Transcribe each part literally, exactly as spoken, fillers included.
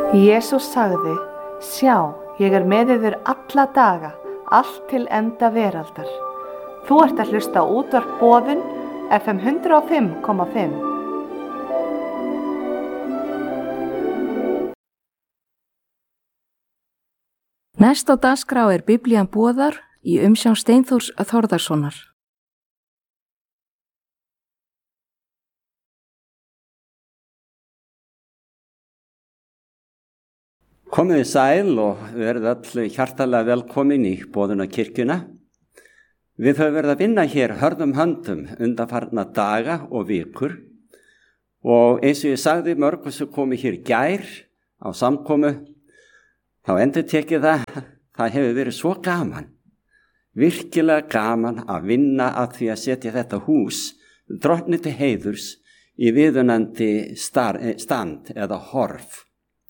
Jesús sagði, sjá, ég er með yður alla daga, allt til enda veraldar. Þú ert að hlusta á útvarp Boðun, F M hundrað og fimm komma fimm. Næst á dagskrá er Biblían Boðar í umsjón Steinþórs Þórðarsonar. Komið sæl og verið öll hjartalega velkomin í Boðunarkirkjuna. Við höfum verið að vinna hér hörðum höndum undanfarna daga og vikur og eins og ég sagði mörgum sem komið hér í gær á samkomu, þá endur tekið það, það hefur verið svo gaman, virkilega gaman að vinna að því að setja þetta hús drottni til heiðurs í viðunandi stand eða horf.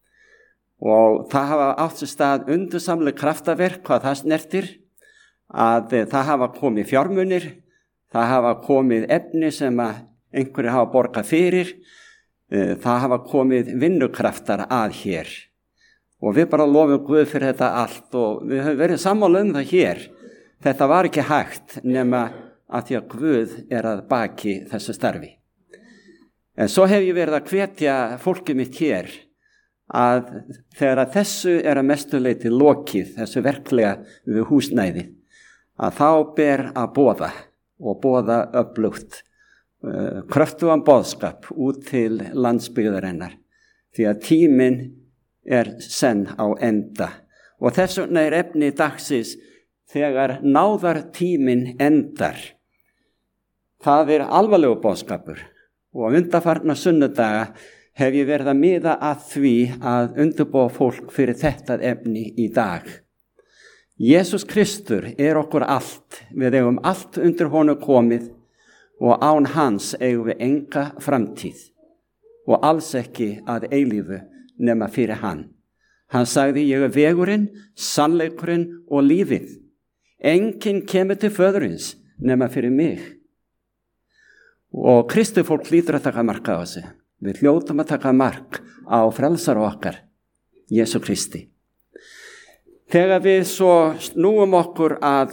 Og það hafa átt sér stað undursamleg kraftaverk hvað það snertir, að það hafa komið fjármunir, það hafa komið efni sem að einhverju hafa borgað fyrir, það hafa komið vinnukraftar að hér. Og við bara lofum Guð fyrir þetta allt og við höfum verið sammála um það hér. Þetta var ekki hægt nema að því að Guð er að baki þessu starfi. En svo hef ég verið að hvetja fólkið mitt hér að þegar að þessu er að mestu leyti lokið, þessu verklega við húsnæði, að þá ber að boða og boða öflugt uh, kröftugan boðskap út til landsbyggðarinnar, því að tíminn er senn á enda. Og þess vegna er efni dagsins þegar náðar tíminn endar. Það er alvarlegur boðskapur og undanfarna sunnudaga hef ég verið að miða að því að undirbúa fólk fyrir þetta efni í dag. Jesús Kristur er okkur allt, við eigum allt undir honum komið og án hans eigum við enga framtíð og alls ekki að eilífu nema fyrir hann. Hann sagði, ég er vegurinn, sannleikurinn og lífið. Enginn kemur til föðurins nema fyrir mig. Og Kristi fólk hlýtur að taka mark á þessu. Við hljótum að taka mark á frelsara okkar, Jesú Kristi. Þegar við svo snúum okkur að,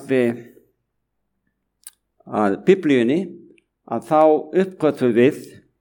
að Biblíunni, að þá uppgötvum við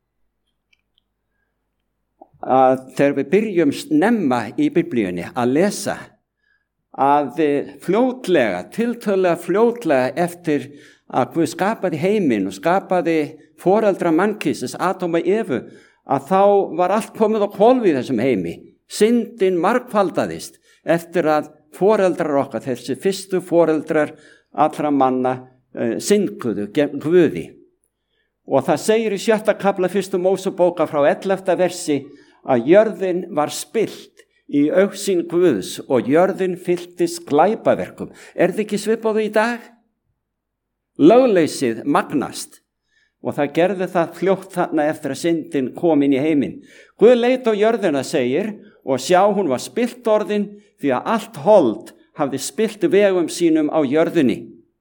að þegar við byrjum snemma í Biblíunni að lesa, að fljótlega, tiltölulega fljótlega eftir að Guð skapaði heiminn og skapaði foreldra mannkynsins, Adam og Evu, að þá var allt komið á hvolf í þessum heimi. Syndin margfaldaðist eftir að foreldrar okkar, þessi fyrstu foreldrar allra manna, uh, synguðu gegn Guði. Og það segir í sjötta kafla fyrstu Mósebókar frá ellefta versi að jörðin var spillt í augsýn Guðs og jörðin fylltist glæpaverkum. Er þetta ekki svipað í dag? Lögleysið magnast. Og það gerði það fljótt þarna eftir að syndin kom inn í heiminn. Guð leit á jörðina, segir, og sjá hún var spillt orðin því að allt hold hafði spillt vegum sínum á jörðinni.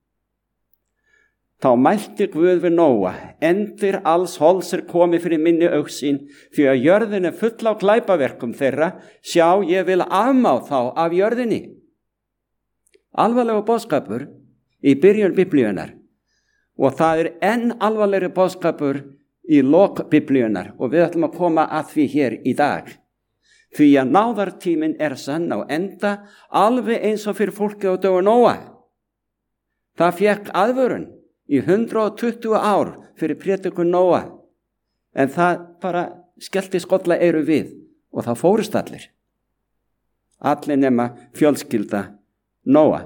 Þá mælti Guð við Nóa, endir alls holds er komið fyrir minni augsýn, því að jörðin er full á glæpaverkum þeirra, sjá ég vil afmá þá af jörðinni. Alvarlegur boðskapur í byrjun Biblíunar. Og það er enn alvarlegri boðskapur í lok Biblíunar og við ætlum að koma að því hér í dag. Því að náðartíminn er sann á enda alveg eins og fyrir fólki á dögum Nóa. Það fékk aðvörun í hundrað tuttugu ár fyrir prédikun Nóa, en það bara skellti skolla eyru við og það fórust allir. Allir nema fjölskylda Nóa.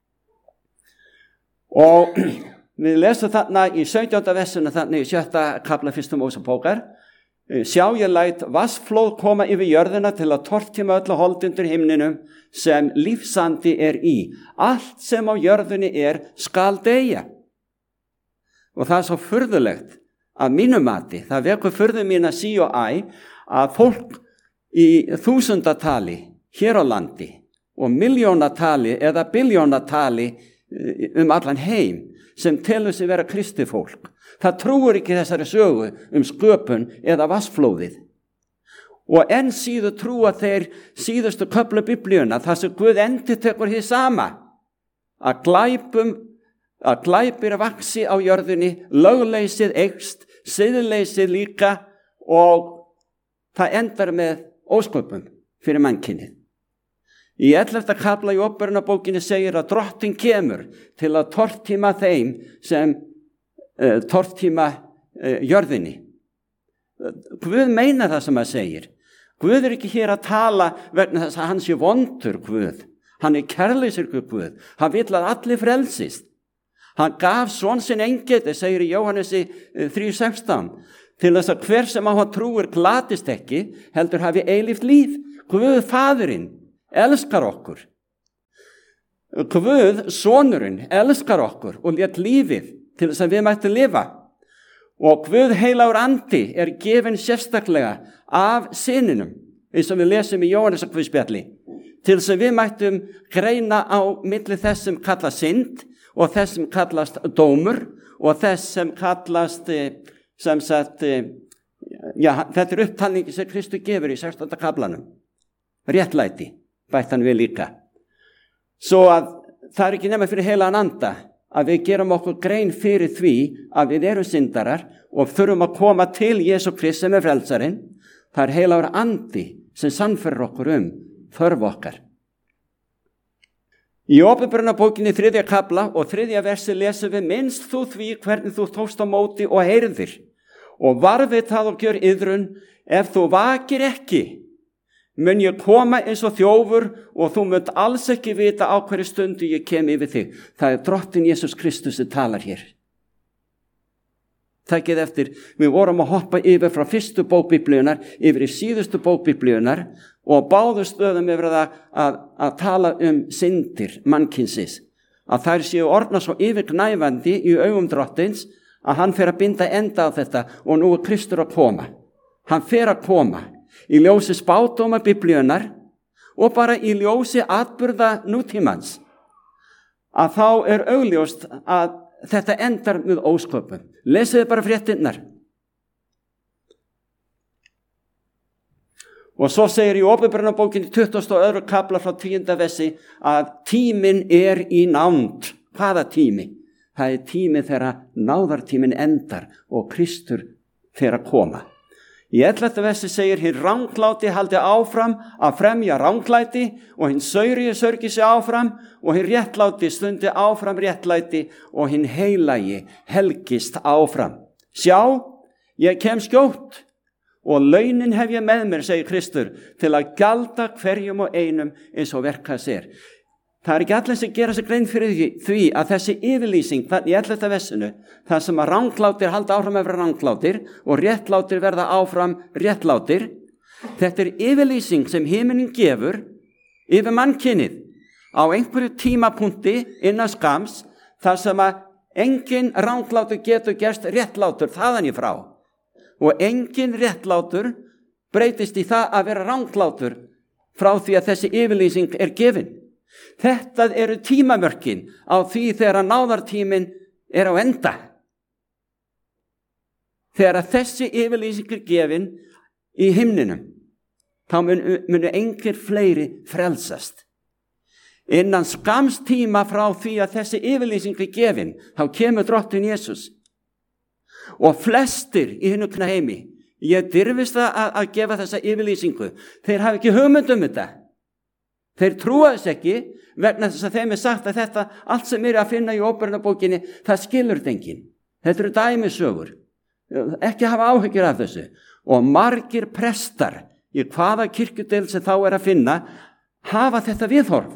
Og við lesum þarna í sautjánda versinu þarna í sjötta kafla fyrstu Mósebókar. Sjá ég læt vatnsflóð koma yfir jörðina til að tortíma öllu hold undir himninum sem lífsandi er í. Allt sem á jörðinni er skal deyja. Og það er svo furðulegt að mínu mati, það vekur furðu mín að sí og æ, að fólk í þúsundatali hér á landi og miljónatali eða biljónatali um allan heim sem telur sig vera kristið fólk. Það trúir ekki þessari sögu um sköpun eða vatnsflóðið. og enn síður trúa þeir síðustu köflu Biblíuna þar sem Guð endurtekur hið sama, að glæpum að glæpir vaxi á jörðinni, lögleysið eykst, siðleysið líka, og það endar með ósköpum fyrir mannkynið. Í ellefta kafla í Åpenbarunarbókinni segir að Drottinn kemur til að tortíma þeim sem uh, tortíma uh, jörðinni. Guð meina það sem hann segir. Guð er ekki hér að tala vegna þess að hann sé vondur Guð. Hann er kærleysisríkur Guð. Hann vill að allir frelsist. Hann gaf son sinn eingeiti, segir í Jóhannesi þrjú sextán, til þess að hver sem á hann trúir glatist ekki, heldur hafi eilíft líf. Guð Faðirinn elskar okkur. Guð sonurinn elskar okkur og lét lífið til þess að við mættum lifa. Og Guð heilagur andi er gefinn sérstaklega af syninum, eins og við lesum í Jóhannesarguðspjalli, til þess að við mættum greina á milli þess sem kallast synd og þess sem kallast dómur og þess sem kallast sem sagt, já, þetta er upptalningi sem Kristur gefur í sextánda kaflanum. Réttlæti, bætt hann við líka. Svo að það er ekki nema fyrir heilagan anda að við gerum okkur grein fyrir því að við erum syndarar og þurfum að koma til Jesú Krist sem er frelsarinn. Það er heilagur andi sem sannferðir okkur um þörf okkar. Í Åpenbarunarbókinni þriðja kafla og þriðja versi lesum við: minnst þú því hvernig þú tókst á móti og heyrðir, og varfið það og gjör iðrun, ef þú vakir ekki, mun ég koma eins og þjófur og þú munt alls ekki vita á hverju stundu ég kem yfir þig. Það er Drottinn Jesús Kristus sem talar hér. Takið eftir, við vorum að hoppa yfir frá fyrstu bók Biblíunnar yfir í síðustu bók Biblíunnar og báðu stöðum yfir að, að, að tala um syndir mannkynsins, að þær séu orðnar svo yfirgnæfandi í augum Drottins að hann fer að binda enda á þetta, og nú er Kristur að koma. Hann fer að koma í ljósi spádóma Biblíunnar og bara í ljósi atburða nútímans, að þá er augljóst að þetta endar með ósköpum. Lesiði bara fréttinnar. Og svo segir í Åpenbarunarbókinni tuttugasta og öðrum kafla frá tíunda versi að tíminn er í nánd. Hvaða tími? Það er tími þegar náðartíminn endar og Kristur fer að koma. Í ellefta versi segir: hinn rangláti haldi áfram að fremja ranglæti og hinn saurigi sörgi sig áfram og hinn réttláti stundi áfram réttlæti og hinn heilagi helgist áfram. Sjá, ég kem skjótt og launin hef ég með mér, segir Kristur, til að gjalda hverjum og einum eins og verka sér. Það er ekki allir sem gera sig grein fyrir því að þessi yfirlýsing í ellefta versinu, það sem að ranglátir halda áfram að vera ranglátir og réttlátir verða áfram réttlátir, þetta er yfirlýsing sem himinin gefur yfir mannkynið á einhverju tímapunkti innan skams, þar sem að engin ranglátur getur gerst réttlátur þaðan í frá, og engin réttlátur breytist í það að vera ranglátur frá því að þessi yfirlýsing er gefin. Þetta eru tímamörkin á því þegar náðartíminn er á enda. Þegar þessi yfirlýsing er gefin í himninum, þá munu, munu engir fleiri frelsast. Innan skams tíma frá því að þessi yfirlýsing er gefin, þá kemur Drottinn Jesús. Og flestir í hinu heimi, ég dirfist að, að gefa þessa yfirlýsingu, þeir hafa ekki hugmynd um þetta. Þeir trúa þess ekki vegna þess að þeim er sagt að þetta, allt sem er að finna í Åpenbarunarbókinni, það skilur þetta enginn. Þetta eru dæmisögur. Ekki hafa áhyggjur af þessu. Og margir prestar í hvaða kirkjudeild sem þá er að finna, hafa þetta viðhorf.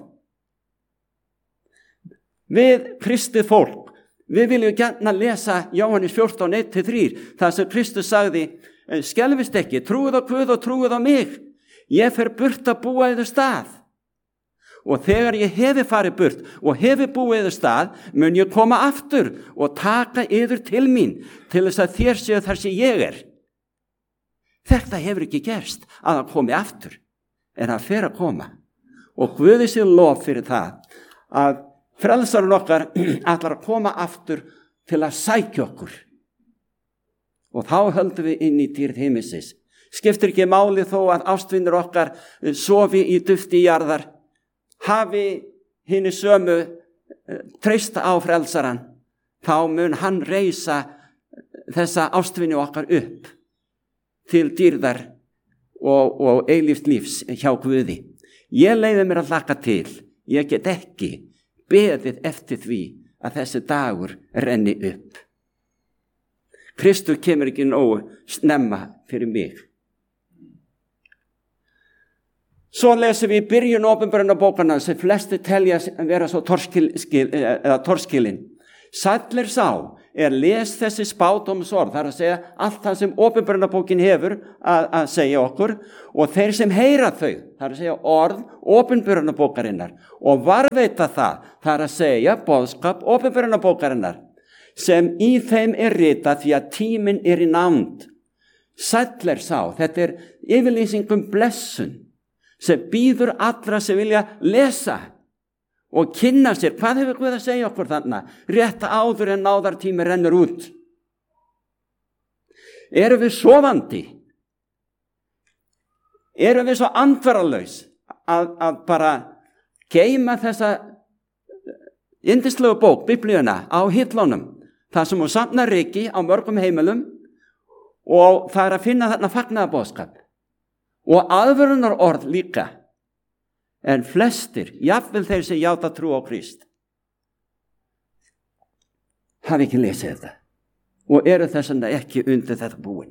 Við kristið fólk, við viljum gjarna lesa Jóhannes fjórtán eitt til þrjú, þar sem Kristus sagði: skelfist ekki, trúið á Guð og trúið á mig. Ég fer burt að búa yður stað. Og þegar ég hefi farið burt og hefi búið yður stað, mun ég koma aftur og taka yður til mín, til þess að þér séu þar sem ég er. Þetta hefur ekki gerst að hann komi aftur, en hann fer að koma. Og Guði sé lof fyrir það að frelsarinn okkar ætlar að koma aftur til að sækja okkur. Og þá höldum við inn í dýrð himinsins, Skiptir ekki máli þó að ástvinir okkar sofi í dufti jarðar, hafi hinni sömu treysta á frelsaran, þá mun hann reisa þessa ástvini okkar upp til dýrðar og, og eilífs lífs hjá Guði. Ég leyfi mér að hlakka til, ég get ekki beðið eftir því að þessi dagur renni upp. Kristur kemur ekki nógu snemma fyrir mig. Svo lesum við í byrjun opinberunarbókanna sem flesti telja að vera svo torskil, eða torskilin. Sæll er sá er les þessi spádómsorð, það er að segja allt það sem opinberunarbókin hefur að, að segja okkur, og þeir sem heyra þau, það er að segja orð opinberunarbókarinnar og varðveita það, það er að segja boðskap opinberunarbókarinnar sem í þeim er ritað því að tíminn er í nánd. Sæll er sá, þetta er yfirlýsingum blessun sem býður allra sem vilja lesa og kynna sér. Hvað hefur Guð að segja okkur þarna? Rétt áður en náðartími rennur út. Erum við sofandi? Erum við svo andvaralaus að, að bara geyma þessa yndislegu bók, Biblíuna, á hillunum, það sem hún safnar ryki á mörgum heimilum, og það er að finna þarna fagnaðarboðskap og aðvörunar orð líka, en flestir, jafnvel þeir sem játa trú á Krist, hafi ekki lesið þetta og eru þess vegna ekki undir þetta búin.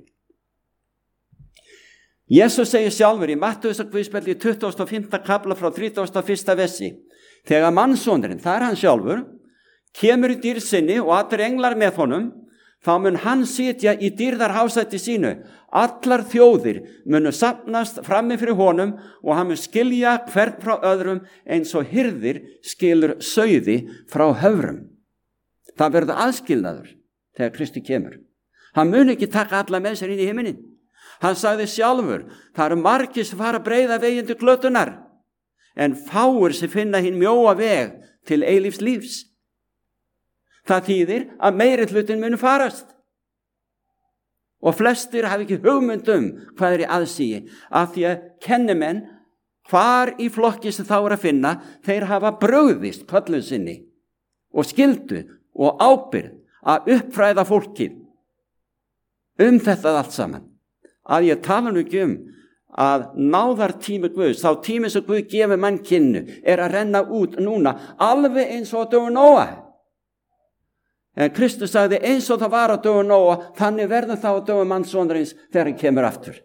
Jesus segir sjálfur í Mattheusarguðspjalli í tuttugasta og fimmta kafla frá þrítugasta og fyrsta versi, þegar mannssonurinn, það er hann sjálfur, kemur í dýrð sinni og allir englar með honum, þá mun hann sitja í dýrðarhásæti sínu. Allar þjóðir munu safnast frammi fyrir honum og hann mun skilja hvern frá öðrum eins og hirðir skilur sauði frá höfrum. Það verður aðskilnaður þegar Kristi kemur. Hann mun ekki taka alla með sér inn í himinin. Hann sagði sjálfur, það eru margir sem fara að breiða veginn til glötunar, en fáir sem finna hinn mjóa veg til eilífs lífs. Það þýðir að meiri hlutin munu farast. Og flestir hafi ekki hugmynd um hvað er í aðsigi, af því að kennimenn hvar í flokki sem þá er að finna, þeir hafa brugðist köllun sinni og skyldu og ábyrgð að uppfræða fólkið um þetta allt saman. Að ég tala nú ekki um að náðartími Guðs, þá tími sem Guð gefur mannkynnu, er að renna út núna, alveg eins og dögun Nóa. En Kristus sagði eins og það var á dögun Nóa, þannig verður það á dögun mannssonarins þegar hann kemur aftur.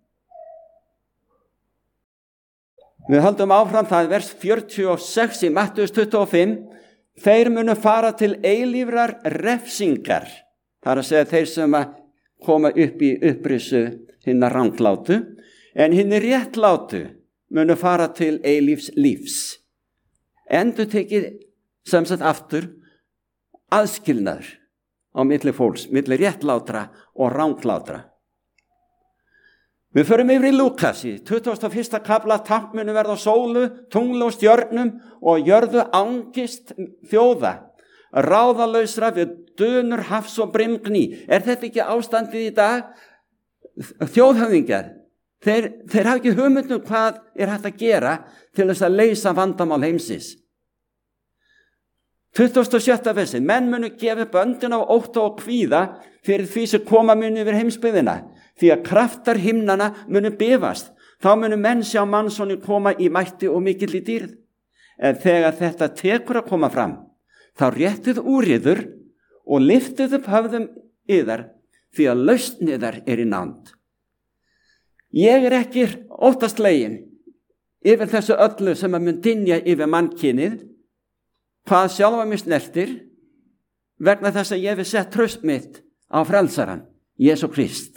Við höldum áfram, það er vers fjörutíu og sex í Mattheus tuttugu og fimm. Þeir munu fara til eilífrar refsingar. Það er að segja þeir sem að koma upp í upprisu hinna ranglátu, en hinni réttlátu munu fara til eilífs lífs. Endur tekið sem sagt aftur aðskilnaður á milli fólks, milli réttlátra og ranglátra. Við förum yfir í Lúkas í tuttugasta og fyrsta kafla, tákn munu verða á sólu, tungli og stjörnum og jörðu angist þjóða, ráðalausra við dönur hafs og brimgný. Er þetta ekki ástandið í dag? Þjóðhöfðingjar, þeir, þeir hafa ekki hugmynd um hvað er hægt að gera til þess að leysa vandamál heimsins. tuttugasta og sjötta versi, menn munu gefa böndin á ótta og kvíða fyrir því sem koma munu yfir heimsbyggðina, því að kraftar himnana munu bifast. Þá munu menn sjá mannsoni koma í mætti og mikill í dýrð. En þegar þetta tekur að koma fram, þá réttið úr yður og liftið upp höfðum yðar, því að lausn yðar er í nánd. Ég er ekki óttaslegin yfir þessu öllu sem að mun dynja yfir mannkynið, hvað sjálfa mig snertir, vegna þess að ég hef sett traust mitt á frelsaran, Jesú Krist.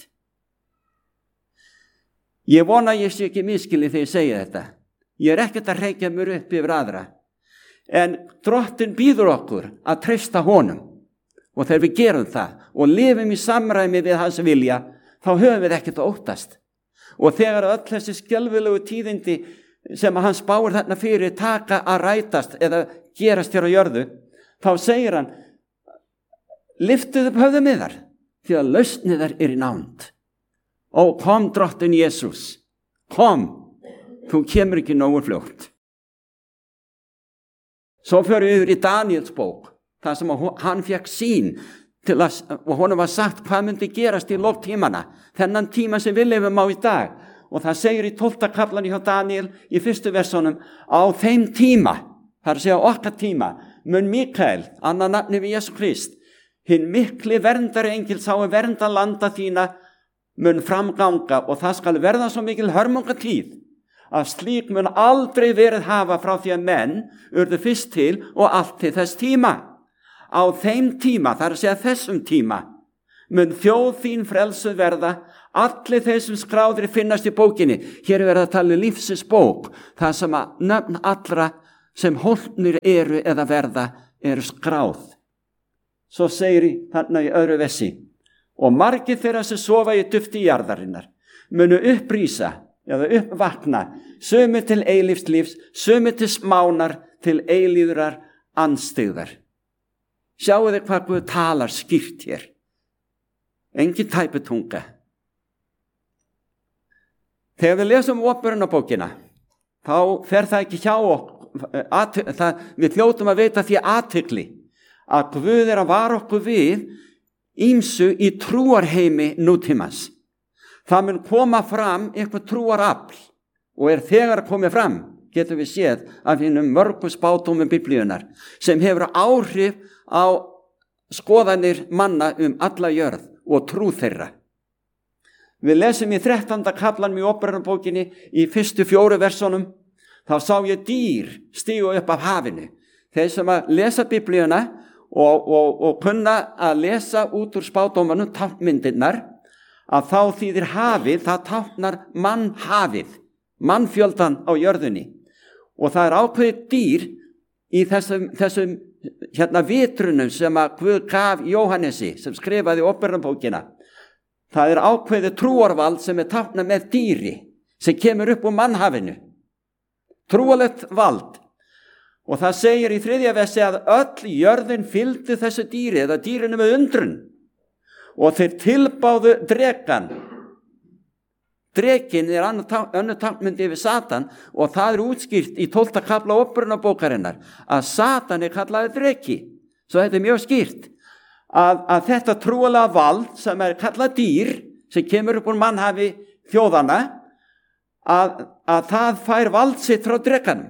Ég vona að ég sé ekki miskili þegar ég segja þetta. Ég er ekkert að reykja mér upp yfir aðra. En Drottinn býður okkur að treysta honum. Og þegar við gerum það og lifum í samræmi við hans vilja, þá höfum við ekkert að óttast. Og þegar öll þessi skelfilegu tíðindi sem að hann spáir þarna fyrir taka að rætast eða gerast hér á jörðu, þá segir hann, lyftið upp höfðum yðar, því að lausn yðar er í nánd. Ó, kom drottinn Jesus, kom, þú kemur ekki nógu fljótt. Svo fyrir við yfir í Daniels bók, þar sem hann fekk sýn til að, og honum var sagt hvað myndi gerast í lok tímana, þennan tíma sem við lifum á í dag. Og það segir í tólfta kaflan hjá Daniel í fyrstu versunum, á þeim tíma, það er að segja okkar tíma, mun Mikael, annar nafni við Jesú Krist, hinn mikli verndari engil sá að vernda landa þína, mun framganga og það skal verða svo mikil hörmungatíð að slík mun aldrei verið hafa frá því að menn urðu fyrst til og allt til þess tíma. Á þeim tíma, það er að segja þessum tíma, mun þjóð þín frelsuð verða, allir þeir sem skráðir finnast í bókinni. Hér er verið að tala um lífsins bók, það sem að nöfn allra sem hólpnir eru eða verða eru skráð. Svo segir í þarna í öðru vessi, og margir þeirra sem sofa í dufti jarðarinnar munu upprísa eða uppvakna, sömu til eilífs lífs, sömu til smánar, til eilíðrar andstyggðar. Sjáu þið hvað Guð talar skýrt hér. Engin tæpitunga. Þegar við lesum Åpenbarunarbókina, þá fer það ekki hjá okkur, það, við hljótum að veita því athygli að Guð er að vara okkur við ýmsu í trúarheimi nútímans. Það mun koma fram eitthvað trúarafl og er þegar komið fram, getum við séð af hinnum mörgum spádómum Biblíunar sem hefur áhrif á skoðanir manna um alla jörð og trú þeirra. Við lesum í þrettánda kaflanum í Åpenbarunarbókinni í fyrstu fjóru versunum, þá sá ég dýr stígu upp af hafinu. Þeir sem að lesa Biblíuna og, og, og kunna að lesa út úr spádómanum táknmyndirnar, að þá þýðir hafið, það táknar mannhafið, mannfjöldan á jörðunni. Og það er ákveðið dýr í þessum, þessum hérna vitrunum sem að Guð gaf Jóhannesi, sem skrifaði Åpenbarunarbókina. Það er ákveðið trúarvald sem er táknað með dýri, sem kemur upp úr mannhafinu. Trúarlegt vald. Og það segir í þriðja versi að öll jörðin fylgdi þessu dýri, eða dýrinu með undrun. Og þeir tilbáðu drekan. Drekin er önnur táknmynd yfir Satan og það er útskýrt í tólfta kafla Åpenbarunarbókarinnar að Satan er kallaði dreki. Svo þetta er mjög skýrt að, að þetta trúalega vald sem er kallað dýr sem kemur upp úr mannhafi þjóðana að, að það fær vald sitt frá drekanum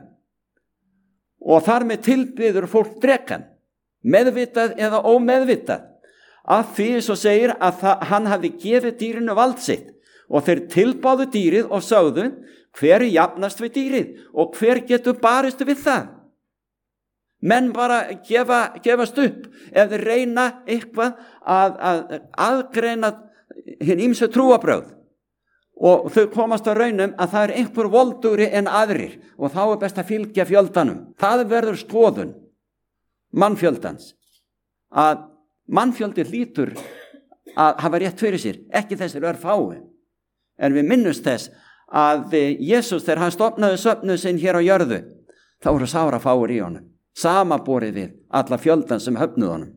og þar með tilbyður fólk drekan, meðvitað eða ómeðvitað, af því svo segir að það, hann hafi gefið dýrinu vald sitt. Og þeir tilbáðu dýrið og sögðu, hver jafnast við dýrið og hver getur barist við það? Menn bara gefa, gefast upp ef þeir reyna eitthvað að, að aðgreina hinn ýmsu trúarbrögð. Og þau komast að raunum að það er einhver voldugri en aðrir og þá er best að fylgja fjöldanum. Það verður skoðun mannfjöldans. Að mannfjöldi hlýtur að hafa rétt fyrir sér, ekki þessir örfái. En við minnumst þess að Jesús, þegar hann stofnaði söfnuð sinn hér á jörðu, þá voru sára fáir í honum, samaborið við alla fjöldan sem höfnuð honum.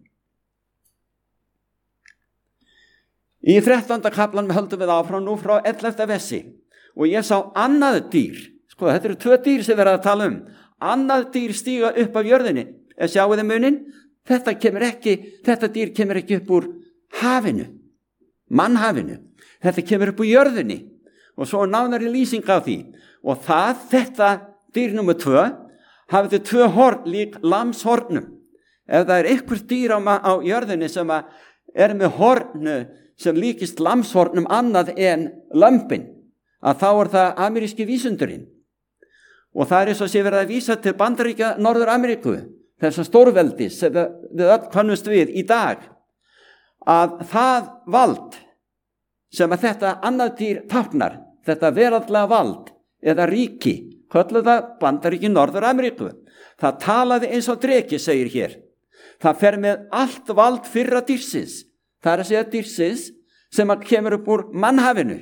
Í þrettánda kaflanum höldum við áfram nú frá ellefta versi og ég sá annað dýr, sko þetta eru tvö dýr sem við erum að tala um, annað dýr stíga upp af jörðinni, sjáu þið munin, þetta kemur ekki, þetta dýr kemur ekki upp úr hafinu, mannhafinu. Þetta kemur upp úr jörðinni og svo nánari lýsing á því. Og það, þetta dýr nummer tvö, hafði tvö horn lík lamshornum. Ef það er einhver dýr á, á jörðinni sem er með hornu sem líkist lamshornum annað en lömbin, að þá er það ameríski vísundurinn. Og það er eins og sé verið að vísa til Bandaríkja Norður Ameríku, þess að stórveldis sem við öll kannumst við í dag, að það vald sem að þetta annað dýr táknar, þetta veraldlega vald eða ríki, kölluð það Bandaríki Norður Ameríku. Það talaði eins og dreki, segir hér. Það fer með allt vald fyrra dýrsins. Það er að segja dýrsins sem að kemur upp úr mannhafinu.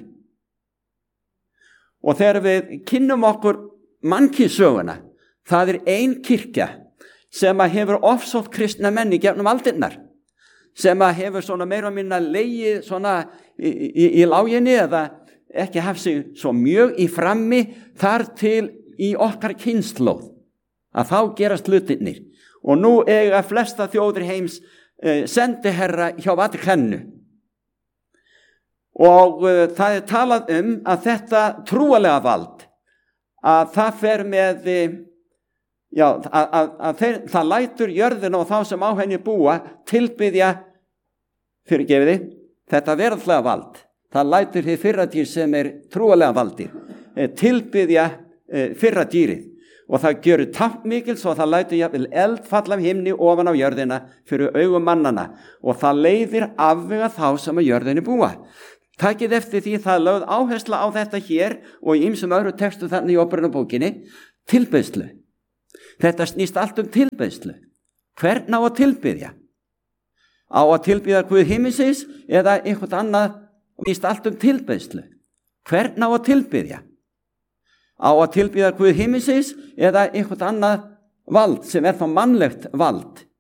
Og þegar við kynnum okkur mannkynssöguna, það er ein kirkja sem að hefur ofsótt kristna menn í gegnum aldirnar, sem að hefur svona meira og minna legið svona í, í, í láginni eða ekki haft sig svo mjög í frammi þar til í okkar kynslóð að þá gerast hlutirnir. Og nú eiga flesta þjóðir heims eh, sendiherra hjá Vatíkaninu. Og uh, það er talað um að þetta trúalega vald, að það fer með, já, að, að, að þeir, það lætur jörðina og þá sem á henni búa tilbiðja, fyrirgefiði, þetta veraldlega vald. Það lætur því fyrra dýr sem er trúalega valdið, tilbiðja fyrra dýrið. Og það gjörur tappmikil svo það lætur jafnvel eld falla af himni ofan á jörðina fyrir augum mannana. Og það leiðir afvega þá sem að jörðinni búa. Takið eftir því það lögð áhersla á þetta hér og í ýmsum öðru textu þannig í Óperunarbókinni, tilbeiðslu. Þetta snýst allt um tilbeiðslu. Hvern á að tilbiðja? Á að tilbiðja Guð himinsins eða eitthvað annað, snýst allt um tilbeiðslu. Hvern á að tilbiðja? Á að tilbiðja Guð himinsins eða eitthvað annað vald sem er þá mannlegt vald